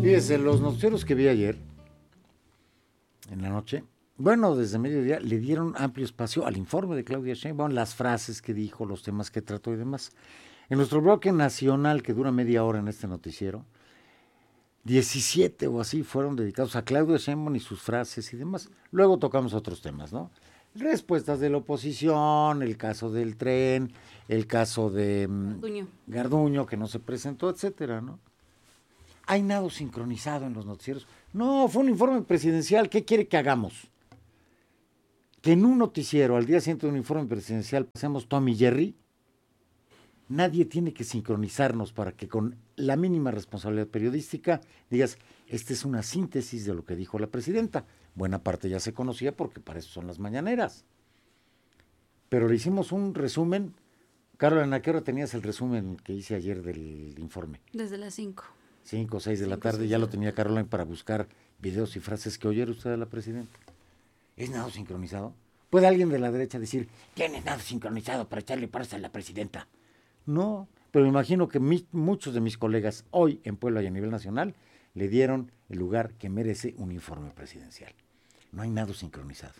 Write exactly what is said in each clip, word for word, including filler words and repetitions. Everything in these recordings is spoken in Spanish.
Fíjese, los noticieros que vi ayer, en la noche, bueno, desde mediodía, le dieron amplio espacio al informe de Claudia Sheinbaum, las frases que dijo, los temas que trató y demás. En nuestro bloque nacional, que dura media hora en este noticiero, diecisiete o así fueron dedicados a Claudia Sheinbaum y sus frases y demás. Luego tocamos otros temas, ¿no? Respuestas de la oposición, el caso del tren, el caso de Garduño, Garduño que no se presentó, etcétera, ¿no? ¿Hay nada sincronizado en los noticieros? No, fue un informe presidencial. ¿Qué quiere que hagamos? Que en un noticiero, al día siguiente de un informe presidencial, pasemos Tom y Jerry. Nadie tiene que sincronizarnos para que con la mínima responsabilidad periodística digas, esta es una síntesis de lo que dijo la presidenta. Buena parte ya se conocía porque para eso son las mañaneras. Pero le hicimos un resumen. Carolina, ¿a qué hora tenías el resumen que hice ayer del informe? desde las cinco. Cinco o seis de la Cinco, tarde, seis ya de lo la tenía Caroline para buscar videos y frases que oyera usted de la presidenta. ¿Es nada sincronizado? ¿Puede alguien de la derecha decir, ¿tienes nada sincronizado para echarle paras a la presidenta? No, pero me imagino que mi, muchos de mis colegas hoy en Puebla y a nivel nacional le dieron el lugar que merece un informe presidencial. No hay nada sincronizado.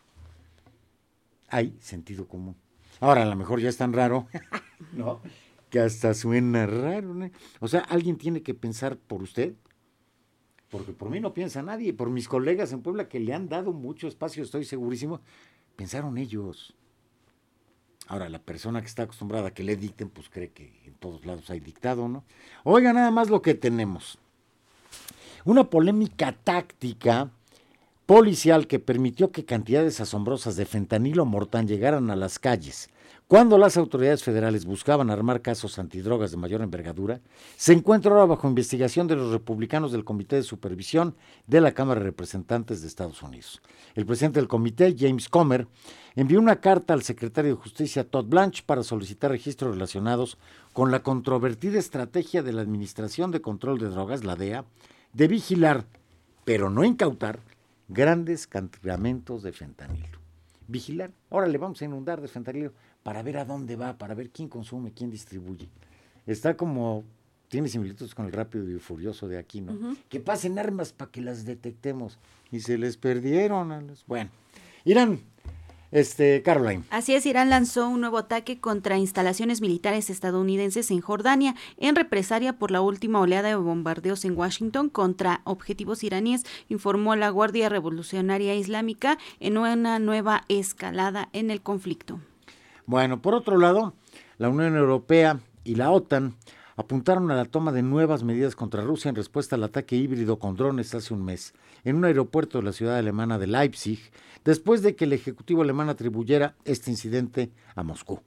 Hay sentido común. Ahora, a lo mejor ya es tan raro, ¿no? Que hasta suena raro, ¿no? O sea, alguien tiene que pensar por usted, porque por mí no piensa nadie, por mis colegas en Puebla que le han dado mucho espacio, estoy segurísimo, pensaron ellos. Ahora, la persona que está acostumbrada a que le dicten, pues cree que en todos lados hay dictado, ¿no? Oiga, nada más lo que tenemos. Una polémica táctica policial que permitió que cantidades asombrosas de fentanilo mortán llegaran a las calles cuando las autoridades federales buscaban armar casos antidrogas de mayor envergadura, se encuentra ahora bajo investigación de los republicanos del Comité de Supervisión de la Cámara de Representantes de Estados Unidos. El presidente del comité, James Comer, envió una carta al secretario de Justicia, Todd Blanche, para solicitar registros relacionados con la controvertida estrategia de la Administración de Control de Drogas, la D E A, de vigilar, pero no incautar, grandes cargamentos de fentanilo. Vigilar, ahora le vamos a inundar de fentanilo para ver a dónde va, para ver quién consume, quién distribuye. Está como, tiene similitudes con el Rápido y Furioso de aquí, ¿no? Uh-huh. Que pasen armas para que las detectemos. Y se les perdieron. A los... Bueno, Irán, este, Caroline. Así es, Irán lanzó un nuevo ataque contra instalaciones militares estadounidenses en Jordania, en represalia por la última oleada de bombardeos en Washington contra objetivos iraníes, informó la Guardia Revolucionaria Islámica en una nueva escalada en el conflicto. Bueno, por otro lado, la Unión Europea y la OTAN apuntaron a la toma de nuevas medidas contra Rusia en respuesta al ataque híbrido con drones hace un mes en un aeropuerto de la ciudad alemana de Leipzig, después de que el Ejecutivo alemán atribuyera este incidente a Moscú.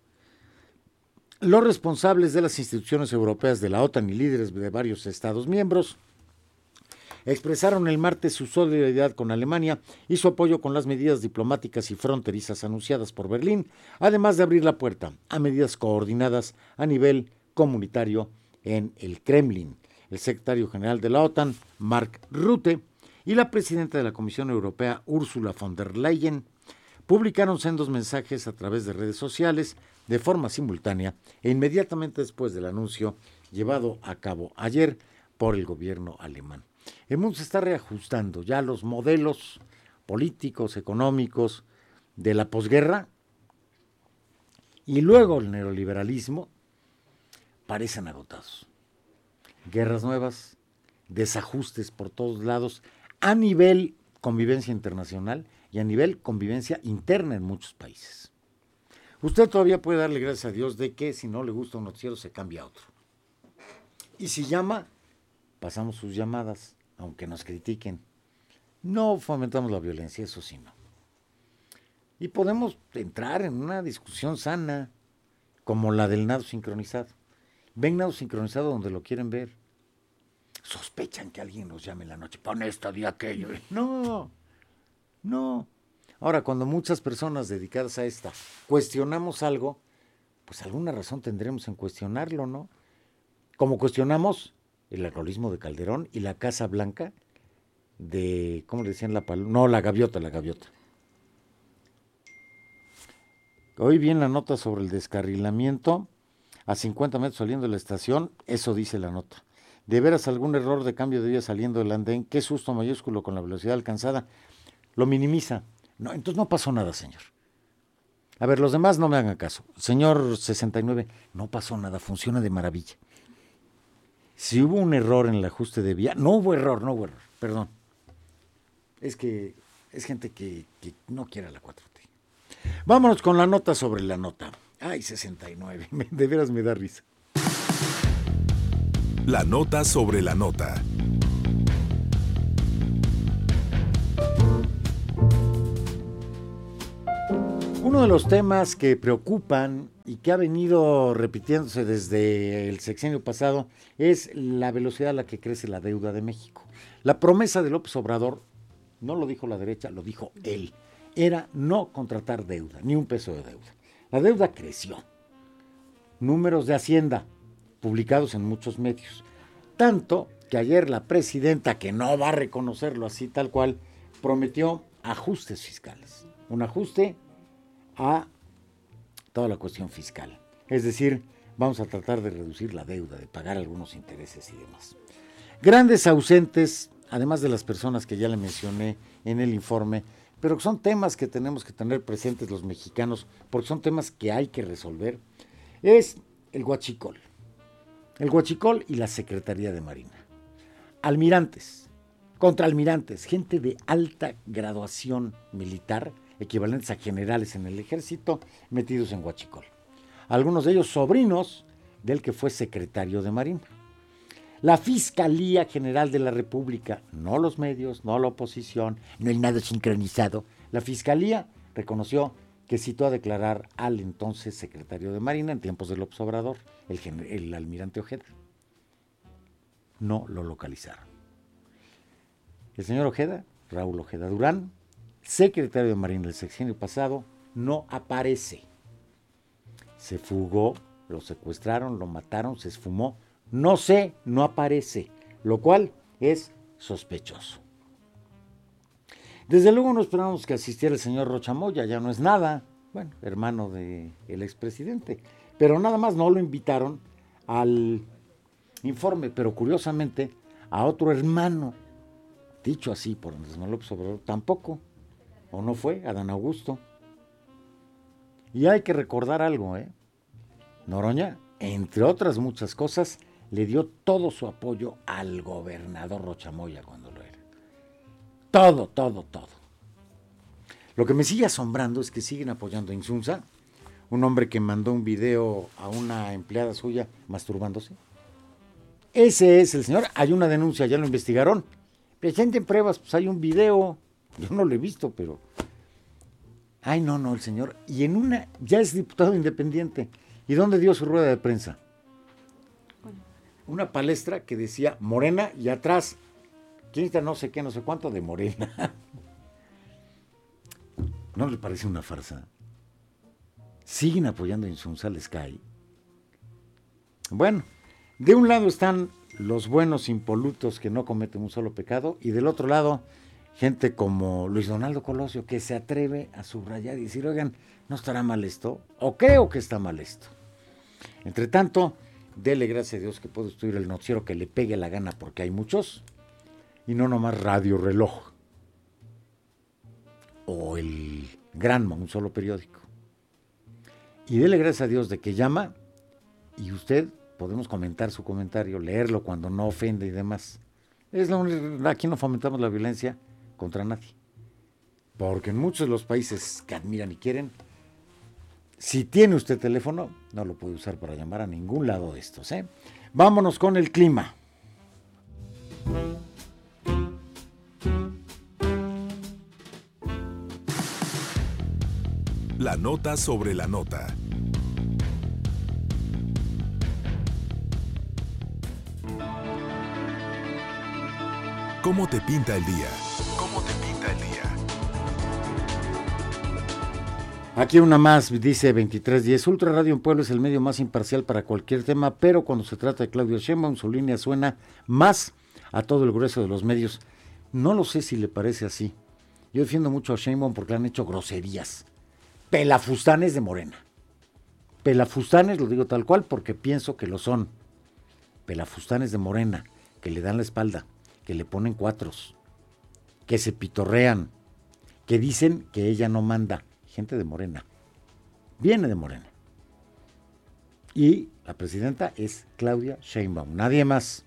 Los responsables de las instituciones europeas de la OTAN y líderes de varios Estados miembros expresaron el martes su solidaridad con Alemania y su apoyo con las medidas diplomáticas y fronterizas anunciadas por Berlín, además de abrir la puerta a medidas coordinadas a nivel comunitario en el Kremlin. El secretario general de la OTAN, Mark Rutte, y la presidenta de la Comisión Europea, Ursula von der Leyen, publicaron sendos mensajes a través de redes sociales de forma simultánea e inmediatamente después del anuncio llevado a cabo ayer por el gobierno alemán. El mundo se está reajustando, ya los modelos políticos, económicos de la posguerra y luego el neoliberalismo parecen agotados. Guerras nuevas, desajustes por todos lados, a nivel convivencia internacional y a nivel convivencia interna en muchos países. Usted todavía puede darle gracias a Dios de que si no le gusta un noticiero se cambia a otro. Y si llama, pasamos sus llamadas, aunque nos critiquen. No fomentamos la violencia, eso sí no. Y podemos entrar en una discusión sana, como la del nado sincronizado. Ven nado sincronizado donde lo quieren ver. Sospechan que alguien los llame en la noche, pon esto, di aquello. No, no. Ahora, cuando muchas personas dedicadas a esta cuestionamos algo, pues alguna razón tendremos en cuestionarlo, ¿no? Como cuestionamos el alcoholismo de Calderón y la Casa Blanca de, ¿cómo le decían la paloma? No, la gaviota, la gaviota. Hoy vi en la nota sobre el descarrilamiento a cincuenta metros saliendo de la estación, eso dice la nota. de veras algún error de cambio de vía saliendo del andén, qué susto mayúsculo con la velocidad alcanzada, lo minimiza. No, entonces no pasó nada, señor. A ver, los demás no me hagan caso. Señor sesenta y nueve, no pasó nada, funciona de maravilla. Si hubo un error en el ajuste de vía, no hubo error, no hubo error, perdón. Es que es gente que, que no quiere la cuatro T. Vámonos con la nota sobre la nota. Ay, sesenta y nueve, de veras me da risa. La nota sobre la nota. Uno de los temas que preocupan y que ha venido repitiéndose desde el sexenio pasado es la velocidad a la que crece la deuda de México. La promesa de López Obrador, no lo dijo la derecha, lo dijo él, era no contratar deuda, ni un peso de deuda. La deuda creció. Números de Hacienda, publicados en muchos medios. Tanto que ayer la presidenta, que no va a reconocerlo así tal cual, prometió ajustes fiscales. Un ajuste a toda la cuestión fiscal. Es decir, vamos a tratar de reducir la deuda, de pagar algunos intereses y demás. Grandes ausentes, además de las personas que ya le mencioné en el informe, pero son temas que tenemos que tener presentes los mexicanos, porque son temas que hay que resolver, es el huachicol. El huachicol y la Secretaría de Marina. Almirantes, contraalmirantes, gente de alta graduación militar, equivalentes a generales en el ejército, metidos en huachicol. Algunos de ellos sobrinos del que fue secretario de Marina. La Fiscalía General de la República, no los medios, no la oposición, no hay nada sincronizado. La Fiscalía reconoció que citó a declarar al entonces secretario de Marina en tiempos de López Obrador, el, el almirante Ojeda. No lo localizaron. El señor Ojeda, Raúl Ojeda Durán, secretario de Marina el sexenio pasado, no aparece. Se fugó, lo secuestraron, lo mataron, se esfumó. No sé, no aparece, lo cual es sospechoso. Desde luego no esperábamos que asistiera el señor Rocha Moya, ya no es nada, bueno, hermano del expresidente, pero nada más no lo invitaron al informe, pero curiosamente a otro hermano, dicho así por Andrés Manuel López Obrador, tampoco, o no fue, Adán Augusto. Y hay que recordar algo, ¿eh? Noroña, entre otras muchas cosas, le dio todo su apoyo al gobernador Rocha Moya cuando lo era. Todo, todo, todo. Lo que me sigue asombrando es que siguen apoyando a Insunza, un hombre que mandó un video a una empleada suya masturbándose. Ese es el señor. Hay una denuncia, ya lo investigaron. Presenten pruebas, pues hay un video. Yo no lo he visto, pero... Ay, no, no, el señor. Y en una, ya es diputado independiente. ¿Y dónde dio su rueda de prensa? Una palestra que decía Morena y atrás, ¿quién está no sé qué, no sé cuánto de Morena? ¿No le parece una farsa? ¿Siguen apoyando a Insunza, les cae? Bueno, de un lado están los buenos impolutos que no cometen un solo pecado, y del otro lado, gente como Luis Donaldo Colosio, que se atreve a subrayar y decir, oigan, ¿no estará mal esto? ¿O creo que está mal esto? Entre tanto, dele gracias a Dios que puedo estudiar el noticiero que le pegue la gana, porque hay muchos, y no nomás Radio Reloj, o el Granma, un solo periódico. Y dele gracias a Dios de que llama, y usted podemos comentar su comentario, leerlo cuando no ofende y demás. Es la única, aquí no fomentamos la violencia contra nadie, porque en muchos de los países que admiran y quieren, si tiene usted teléfono, no lo puede usar para llamar a ningún lado de estos, ¿eh? Vámonos con el clima. La nota sobre la nota. ¿Cómo te pinta el día? ¿Cómo te pinta el día? Aquí una más, dice veintitrés diez. Ultra Radio en Puebla es el medio más imparcial para cualquier tema, pero cuando se trata de Claudio Sheinbaum, su línea suena más a todo el grueso de los medios. No lo sé si le parece así. Yo defiendo mucho a Sheinbaum porque le han hecho groserías. Pelafustanes de Morena. Pelafustanes, lo digo tal cual porque pienso que lo son. Pelafustanes de Morena. que le dan la espalda, que le ponen cuatros, que se pitorrean, que dicen que ella no manda. Gente de Morena. Viene de Morena. Y la presidenta es Claudia Sheinbaum, nadie más.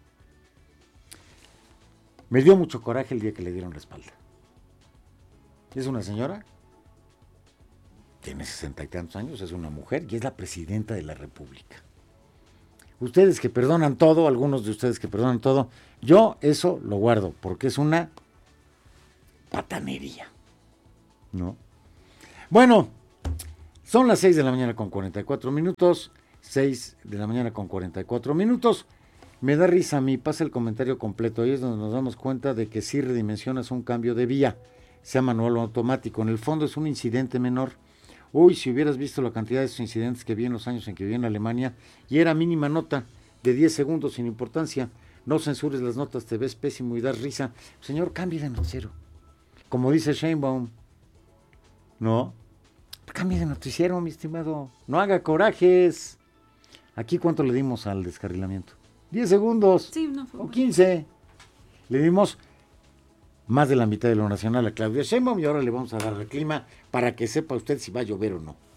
Me dio mucho coraje el día que le dieron la espalda. Es una señora, tiene sesenta y tantos años, es una mujer y es la presidenta de la República. Ustedes que perdonan todo, algunos de ustedes que perdonan todo, yo eso lo guardo porque es una patanería, ¿no? Bueno, son las seis de la mañana con cuarenta y cuatro minutos, seis de la mañana con cuarenta y cuatro minutos. Me da risa a mí, pasa el comentario completo, ahí es donde nos damos cuenta de que sí redimensionas un cambio de vía, sea manual o automático, en el fondo es un incidente menor. Uy, si hubieras visto la cantidad de esos incidentes que vi en los años en que viví en Alemania, y era mínima nota, de diez segundos, sin importancia, no censures las notas, te ves pésimo y das risa. Señor, cambie de noticiero, como dice Sheinbaum, no, cambie de noticiero, mi estimado, no haga corajes. Aquí, ¿cuánto le dimos al descarrilamiento? diez segundos, sí, no fue o quince. Le dimos más de la mitad de lo nacional a Claudia Sheinbaum y ahora le vamos a dar el clima para que sepa usted si va a llover o no.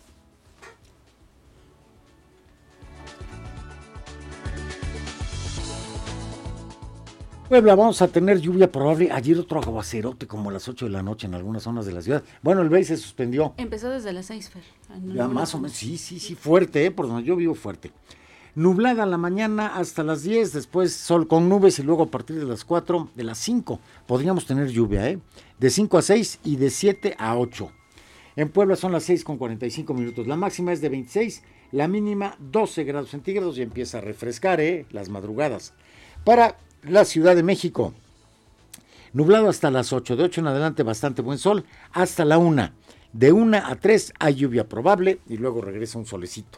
Puebla, vamos a tener lluvia probable. Ayer otro aguacerote como a las ocho de la noche en algunas zonas de la ciudad. Bueno, el B E I se suspendió. Empezó desde las seis, Fer. Ya más o menos, sí, sí, sí, fuerte, ¿eh? Por donde yo vivo fuerte. Nublada la mañana hasta las diez, después sol con nubes y luego a partir de las cuatro, de las cinco, podríamos tener lluvia, ¿eh? De cinco a seis y de siete a ocho. En Puebla son las seis con cuarenta y cinco minutos. La máxima es de veintiséis, la mínima doce grados centígrados y empieza a refrescar, ¿eh? Las madrugadas. Para la Ciudad de México, nublado hasta las ocho, de ocho en adelante bastante buen sol, hasta la una. De una a tres hay lluvia probable y luego regresa un solecito.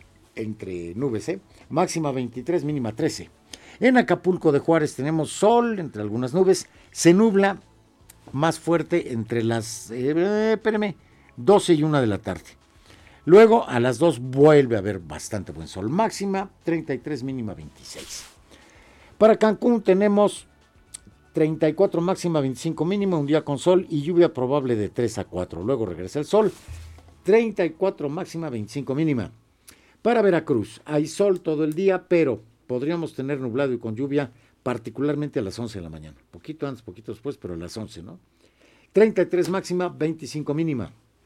Entre nubes, ¿eh? Máxima veintitrés, mínima trece. En Acapulco de Juárez tenemos sol entre algunas nubes, se nubla más fuerte entre las, eh, espérame, doce y una de la tarde. Luego a las dos vuelve a haber bastante buen sol, máxima treinta y tres, mínima veintiséis. Para Cancún tenemos treinta y cuatro, máxima veinticinco, mínima, un día con sol y lluvia probable de tres a cuatro. Luego regresa el sol, treinta y cuatro, máxima veinticinco, mínima. Para Veracruz, hay sol todo el día, pero podríamos tener nublado y con lluvia, particularmente a las once de la mañana. Poquito antes, poquito después, pero a las once, ¿no? treinta y tres máxima, veinticinco mínima.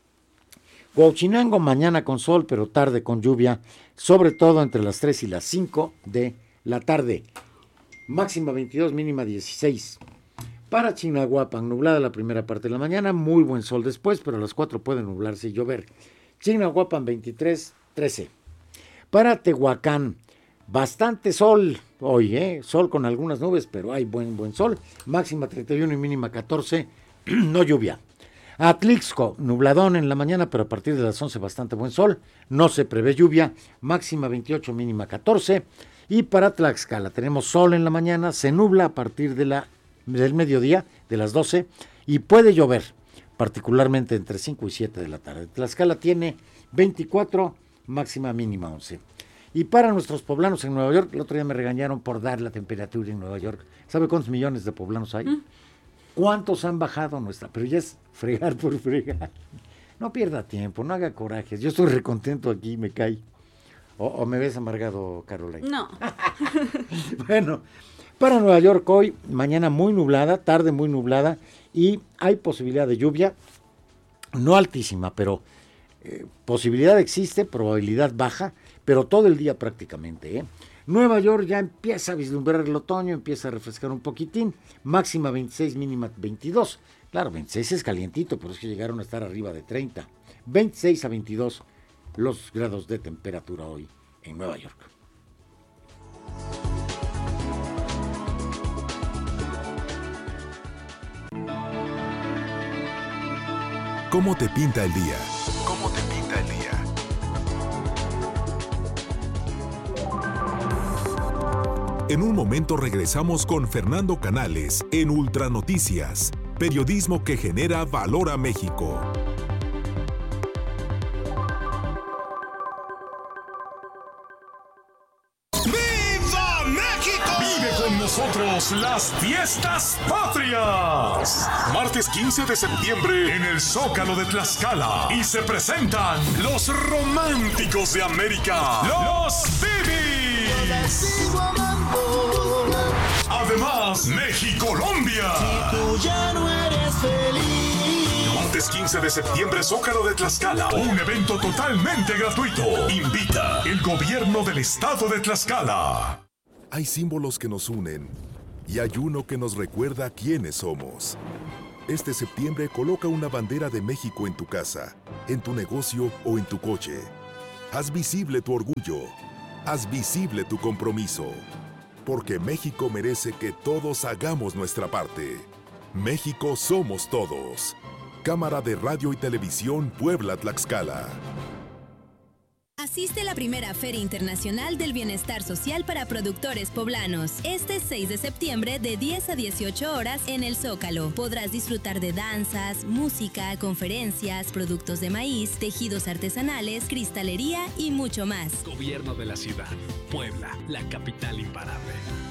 Huachinango, mañana con sol, pero tarde con lluvia, sobre todo entre las tres y las cinco de la tarde. Máxima veintidós, mínima dieciséis. Para Chignahuapan, nublada la primera parte de la mañana, muy buen sol después, pero a las cuatro puede nublarse y llover. Chignahuapan, veintitrés, trece. Para Tehuacán, bastante sol hoy, ¿eh? Sol con algunas nubes, pero hay buen buen sol. Máxima treinta y uno y mínima catorce, no lluvia. Atlixco, nubladón en la mañana, pero a partir de las once bastante buen sol. No se prevé lluvia, máxima veintiocho, mínima catorce. Y para Tlaxcala tenemos sol en la mañana, se nubla a partir de la, del mediodía, de las doce, y puede llover, particularmente entre cinco y siete de la tarde. Tlaxcala tiene veinticuatro, máxima mínima once. Y para nuestros poblanos en Nueva York, el otro día me regañaron por dar la temperatura en Nueva York. ¿Sabe cuántos millones de poblanos hay? Mm. ¿Cuántos han bajado nuestra? Pero ya es fregar por fregar. No pierda tiempo, no haga corajes. Yo estoy recontento aquí, me cae. ¿O, o me ves amargado, Carolina? No. Bueno, para Nueva York hoy, mañana muy nublada, tarde muy nublada, y hay posibilidad de lluvia, no altísima, pero eh, posibilidad existe, probabilidad baja, pero todo el día prácticamente, ¿eh? Nueva York ya empieza a vislumbrar el otoño, empieza a refrescar un poquitín, máxima veintiséis, mínima veintidós. Claro, veintiséis es calientito, pero es que llegaron a estar arriba de treinta. veintiséis a veintidós los grados de temperatura hoy en Nueva York. ¿Cómo te pinta el día? ¿Cómo te pinta el día? En un momento regresamos con Fernando Canales en Ultra Noticias, periodismo que genera valor a México. ¡Viva México! ¡Vive con nosotros! Vivimos las fiestas patrias. Martes quince de septiembre en el Zócalo de Tlaxcala. Y se presentan los románticos de América, los Bibis. Además, México-Colombia. Si tú ya no eres feliz. Martes quince de septiembre, Zócalo de Tlaxcala. Un evento totalmente gratuito. Invita el gobierno del estado de Tlaxcala. Hay símbolos que nos unen y hay uno que nos recuerda quiénes somos. Este septiembre coloca una bandera de México en tu casa, en tu negocio o en tu coche. Haz visible tu orgullo. Haz visible tu compromiso. Porque México merece que todos hagamos nuestra parte. México somos todos. Cámara de Radio y Televisión Puebla-Tlaxcala. Asiste a la primera Feria Internacional del Bienestar Social para Productores Poblanos. Este seis de septiembre de diez a dieciocho horas en el Zócalo. Podrás disfrutar de danzas, música, conferencias, productos de maíz, tejidos artesanales, cristalería y mucho más. Gobierno de la ciudad. Puebla, la capital imparable.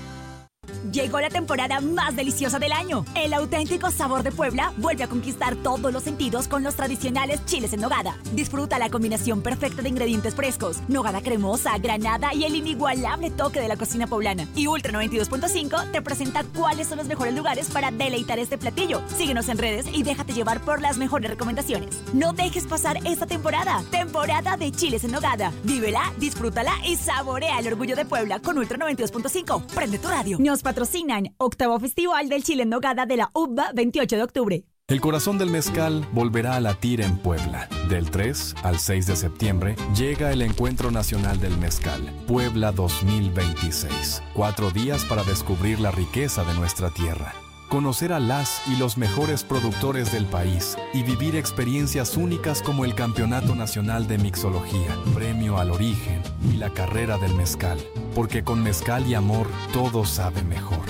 Llegó la temporada más deliciosa del año. El auténtico sabor de Puebla vuelve a conquistar todos los sentidos con los tradicionales chiles en nogada. Disfruta la combinación perfecta de ingredientes frescos, nogada cremosa, granada y el inigualable toque de la cocina poblana. Y Ultra noventa y dos punto cinco te presenta cuáles son los mejores lugares para deleitar este platillo. Síguenos en redes y déjate llevar por las mejores recomendaciones. No dejes pasar esta temporada. Temporada de chiles en nogada. Vívela, disfrútala y saborea el orgullo de Puebla con Ultra noventa y dos punto cinco. Prende tu radio. Nos patrocinan Octavo Festival del Chile en Nogada de la U B A veintiocho de octubre. El corazón del mezcal volverá a latir en Puebla. Del tres al seis de septiembre llega el Encuentro Nacional del Mezcal, Puebla dos mil veintiséis. Cuatro días para descubrir la riqueza de nuestra tierra, conocer a las y los mejores productores del país y vivir experiencias únicas como el Campeonato Nacional de Mixología, Premio al Origen y la Carrera del Mezcal. Porque con mezcal y amor todo sabe mejor.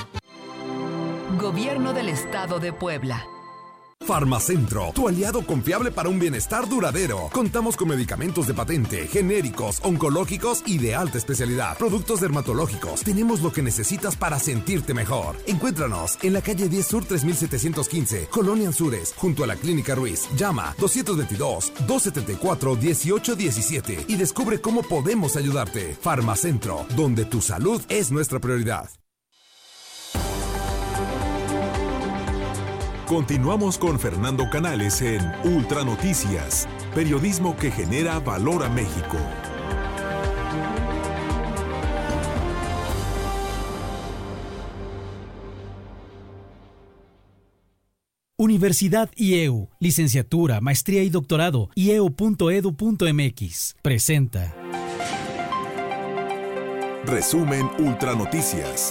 Gobierno del Estado de Puebla. Farmacentro, tu aliado confiable para un bienestar duradero. Contamos con medicamentos de patente, genéricos, oncológicos y de alta especialidad. Productos dermatológicos. Tenemos lo que necesitas para sentirte mejor. Encuéntranos en la calle diez Sur tres mil setecientos quince, Colonia Anzures, junto a la Clínica Ruiz. Llama dos dos dos, dos siete cuatro, uno ocho uno siete y descubre cómo podemos ayudarte. Farmacentro, donde tu salud es nuestra prioridad. Continuamos con Fernando Canales en Ultra Noticias, periodismo que genera valor a México. Universidad I E U, licenciatura, maestría y doctorado, i e u punto e d u punto m x, presenta. Resumen Ultra Noticias.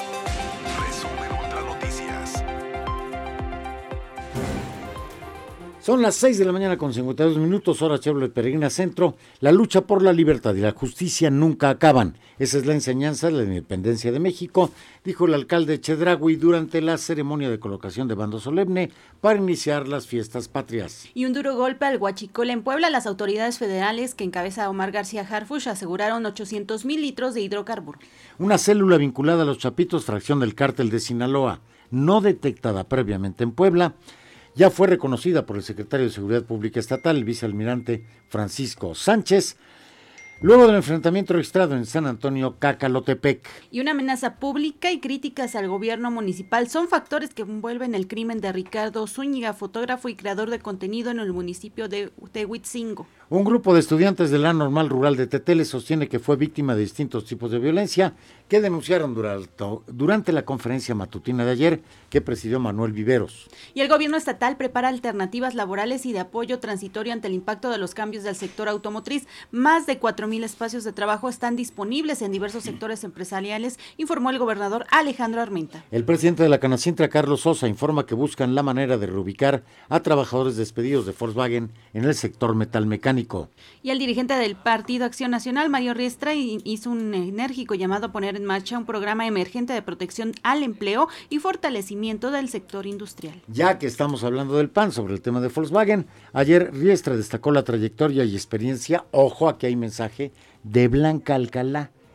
Son las seis de la mañana con cincuenta y dos minutos, hora Chevrolet Peregrina Centro. La lucha por la libertad y la justicia nunca acaban. Esa es la enseñanza de la independencia de México, dijo el alcalde Chedraui durante la ceremonia de colocación de bando solemne para iniciar las fiestas patrias. Y un duro golpe al huachicol en Puebla. Las autoridades federales que encabeza Omar García Harfuch aseguraron ochocientos mil litros de hidrocarburos. Una célula vinculada a los Chapitos, fracción del cártel de Sinaloa, no detectada previamente en Puebla, ya fue reconocida por el secretario de Seguridad Pública Estatal, el vicealmirante Francisco Sánchez, luego del enfrentamiento registrado en San Antonio, Cacalotepec. Y una amenaza pública y críticas al gobierno municipal son factores que envuelven el crimen de Ricardo Zúñiga, fotógrafo y creador de contenido en el municipio de Tehuitzingo. Un grupo de estudiantes de la Normal Rural de Tetele sostiene que fue víctima de distintos tipos de violencia que denunciaron durante, durante la conferencia matutina de ayer que presidió Manuel Viveros. Y el gobierno estatal prepara alternativas laborales y de apoyo transitorio ante el impacto de los cambios del sector automotriz. Más de cuatro mil espacios de trabajo están disponibles en diversos sectores empresariales, informó el gobernador Alejandro Armenta. El presidente de la Canacintra, Carlos Sosa, informa que buscan la manera de reubicar a trabajadores despedidos de Volkswagen en el sector metalmecánico. Y el dirigente del Partido Acción Nacional, Mario Riestra, hizo un enérgico llamado a poner en marcha un programa emergente de protección al empleo y fortalecimiento del sector industrial. Ya que estamos hablando del P A N sobre el tema de Volkswagen, ayer Riestra destacó la trayectoria y experiencia, ojo, aquí hay mensaje, de Blanca Alcalá,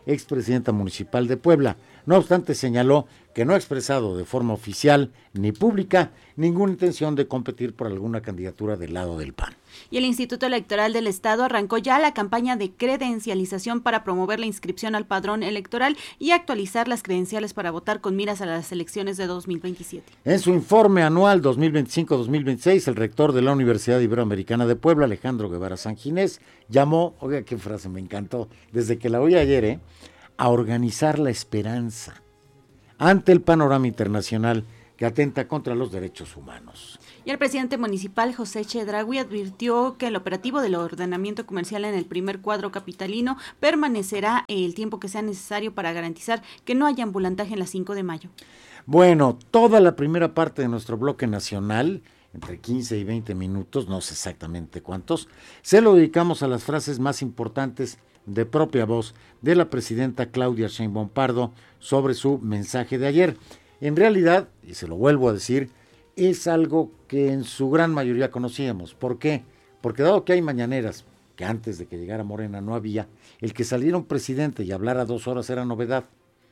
expresidenta municipal de Puebla. No obstante, señaló que no ha expresado de forma oficial ni pública ninguna intención de competir por alguna candidatura del lado del P A N. Y el Instituto Electoral del Estado arrancó ya la campaña de credencialización para promover la inscripción al padrón electoral y actualizar las credenciales para votar con miras a las elecciones de dos mil veintisiete. En su informe anual dos mil veinticinco dos mil veintiséis, el rector de la Universidad Iberoamericana de Puebla, Alejandro Guevara Sanginés, llamó, oiga qué frase me encantó, desde que la oí ayer, ¿eh? a organizar la esperanza ante el panorama internacional que atenta contra los derechos humanos. Y el presidente municipal José Chedraui advirtió que el operativo del ordenamiento comercial en el primer cuadro capitalino permanecerá el tiempo que sea necesario para garantizar que no haya ambulantaje en la cinco de mayo. Bueno, toda la primera parte de nuestro bloque nacional, entre quince y veinte minutos, no sé exactamente cuántos, se lo dedicamos a las frases más importantes de propia voz de la presidenta Claudia Sheinbaum Pardo sobre su mensaje de ayer. En realidad, y se lo vuelvo a decir, es algo que en su gran mayoría conocíamos. ¿Por qué? Porque dado que hay mañaneras, que antes de que llegara Morena no había, el que saliera un presidente y hablara dos horas era novedad.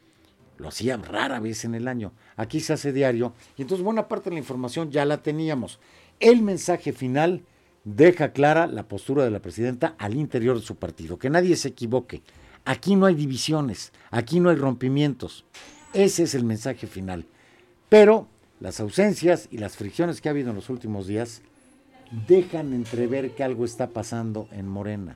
Lo hacía rara vez en el año. Aquí se hace diario, y entonces buena parte de la información ya la teníamos. El mensaje final deja clara la postura de la presidenta al interior de su partido. Que nadie se equivoque. Aquí no hay divisiones, aquí no hay rompimientos. Ese es el mensaje final. Pero las ausencias y las fricciones que ha habido en los últimos días dejan entrever que algo está pasando en Morena.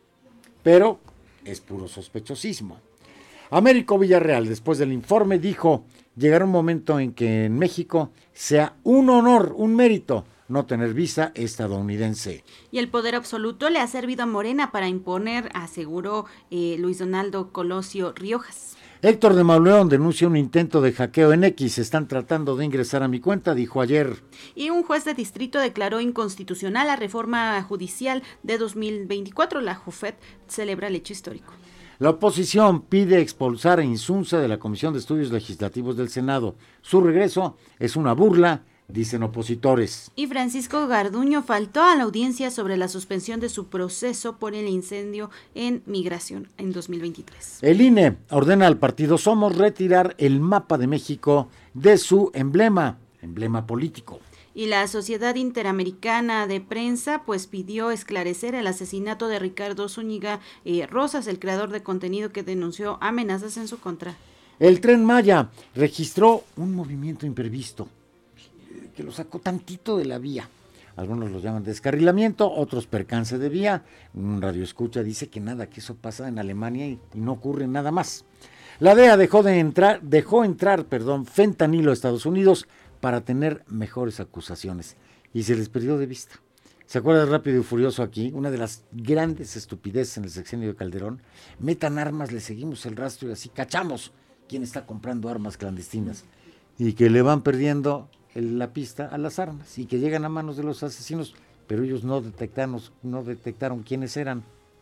Pero es puro sospechosismo. Américo Villarreal, después del informe, dijo: llegará un momento en que en México sea un honor, un mérito, no tener visa estadounidense. Y el poder absoluto le ha servido a Morena para imponer, aseguró eh, Luis Donaldo Colosio Riojas. Héctor de Mauleón denuncia un intento de hackeo en X. Están tratando de ingresar a mi cuenta, dijo ayer. Y un juez de distrito declaró inconstitucional la reforma judicial de dos mil veinticuatro. La JUFET celebra el hecho histórico. La oposición pide expulsar a Insunza de la Comisión de Estudios Legislativos del Senado. Su regreso es una burla, dicen opositores. Y Francisco Garduño faltó a la audiencia sobre la suspensión de su proceso por el incendio en Migración en dos mil veintitrés. El I N E ordena al partido Somos retirar el mapa de México de su emblema, emblema político. Y la Sociedad Interamericana de Prensa pues pidió esclarecer el asesinato de Ricardo Zúñiga eh, Rosas, el creador de contenido que denunció amenazas en su contra. El Tren Maya registró un movimiento imprevisto que lo sacó tantito de la vía. Algunos lo llaman descarrilamiento, otros percance de vía. Un radioescucha dice que nada, que eso pasa en Alemania y, y no ocurre nada más. La D E A dejó de entrar, dejó entrar, perdón, fentanilo a Estados Unidos para tener mejores acusaciones y se les perdió de vista. ¿Se acuerda de Rápido y Furioso aquí? Una de las grandes estupideces en el sexenio de Calderón. Metan armas, le seguimos el rastro y así cachamos quién está comprando armas clandestinas. Y que le van perdiendo el, la pista a las armas y que llegan a manos de los asesinos, pero ellos no detectaron, no detectaron quiénes eran.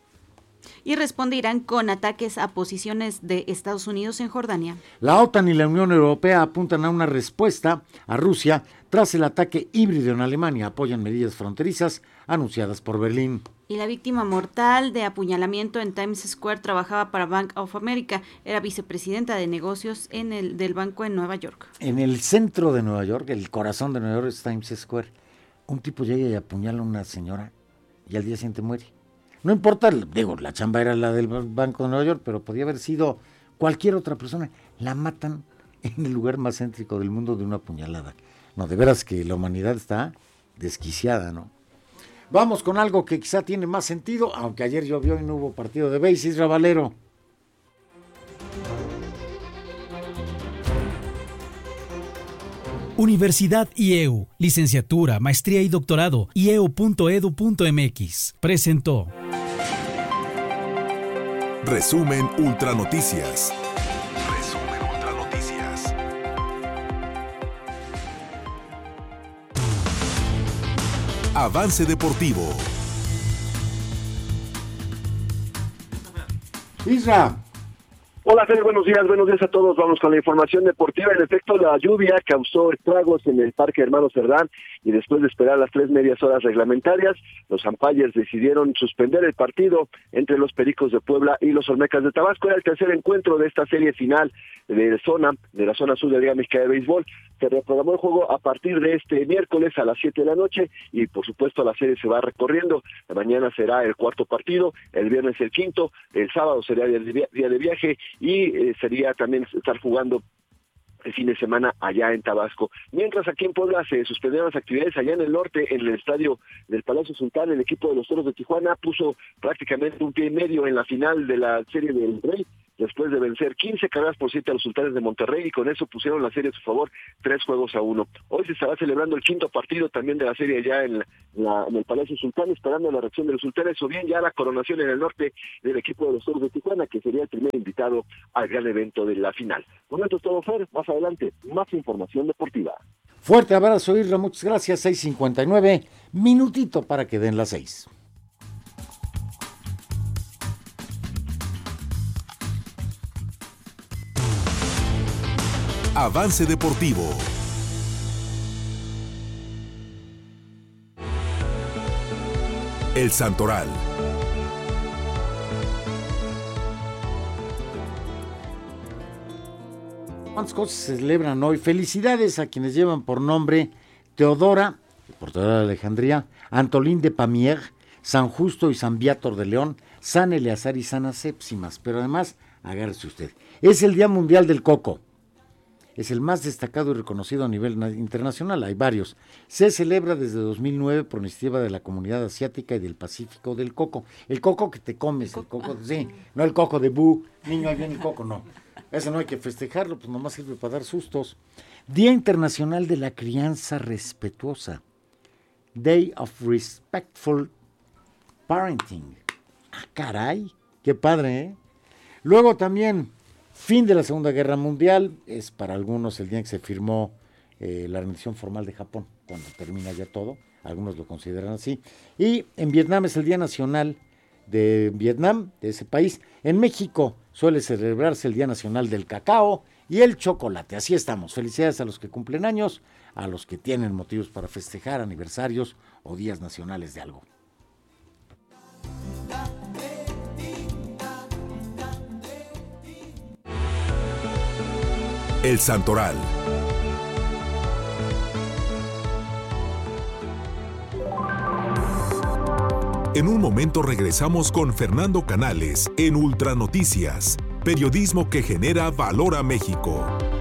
Y responde Irán con ataques a posiciones de Estados Unidos en Jordania. La OTAN y la Unión Europea apuntan a una respuesta a Rusia tras el ataque híbrido en Alemania. Apoyan medidas fronterizas anunciadas por Berlín. Y la víctima mortal de apuñalamiento en Times Square trabajaba para Bank of America. Era vicepresidenta de negocios en el del banco en Nueva York. En el centro de Nueva York, el corazón de Nueva York es Times Square. Un tipo llega y apuñala a una señora y al día siguiente muere. No importa, digo, la chamba era la del Banco de Nueva York, pero podía haber sido cualquier otra persona. La matan en el lugar más céntrico del mundo de una puñalada. No, de veras que la humanidad está desquiciada, ¿no? Vamos con algo que quizá tiene más sentido, aunque ayer llovió y no hubo partido de béis. Isra Valero. Universidad I E U, licenciatura, maestría y doctorado, i e u punto e d u punto m x, presentó. Resumen Ultra Noticias. Resumen Ultra Noticias. Avance deportivo. Isra, Hola, Fer, buenos días, buenos días a todos. Vamos con la información deportiva. En efecto, la lluvia causó estragos en el Parque Hermano Cerdán y después de esperar las tres medias horas reglamentarias, los umpires decidieron suspender el partido entre los Pericos de Puebla y los Olmecas de Tabasco. Era el tercer encuentro de esta serie final de zona, de la zona sur de la Liga Mexicana de Béisbol. Se reprogramó el juego a partir de este miércoles a las siete de la noche y por supuesto la serie se va recorriendo. La mañana será el cuarto partido, el viernes el quinto, el sábado sería el día de viaje y eh, sería también estar jugando el fin de semana allá en Tabasco. Mientras aquí en Puebla se suspendieron las actividades allá en el norte, en el estadio del Palacio Sultán, el equipo de los Toros de Tijuana puso prácticamente un pie y medio en la final de la Serie del Rey, después de vencer quince carreras por siete a los Sultanes de Monterrey, y con eso pusieron la serie a su favor, tres juegos a uno. Hoy se estará celebrando el quinto partido también de la serie allá en, la, en el Palacio Sultán, esperando la reacción de los Sultanes, o bien ya la coronación en el norte del equipo de los Toros de Tijuana, que sería el primer invitado al gran evento de la final. Con esto es todo, Fer. Más adelante, más información deportiva. Fuerte abrazo, Isra, muchas gracias. seis cincuenta y nueve, minutito para que den las seis. Avance Deportivo. El Santoral. ¿Cuántas cosas se celebran hoy? Felicidades a quienes llevan por nombre Teodora, por Teodora de Alejandría, Antolín de Pamier, San Justo y San Viator de León, San Eleazar y San Asépsimas. Pero además, agárrese usted, es el Día Mundial del Coco. Es el más destacado y reconocido a nivel internacional, hay varios. Se celebra desde dos mil nueve por iniciativa de la Comunidad Asiática y del Pacífico del Coco. El coco que te comes, el coco, sí, no el coco de bu, niño, ahí viene el coco, no. Ese no hay que festejarlo, pues nomás sirve para dar sustos. Día Internacional de la Crianza Respetuosa. Day of Respectful Parenting. Ah, caray, qué padre, ¿eh? Luego también, fin de la Segunda Guerra Mundial, es para algunos el día en que se firmó eh, la rendición formal de Japón, cuando termina ya todo, algunos lo consideran así. Y en Vietnam es el Día Nacional de Vietnam, de ese país. En México suele celebrarse el Día Nacional del Cacao y el chocolate. Así estamos. Felicidades a los que cumplen años, a los que tienen motivos para festejar aniversarios o días nacionales de algo. El Santoral. En un momento regresamos con Fernando Canales en Ultra Noticias, periodismo que genera valor a México.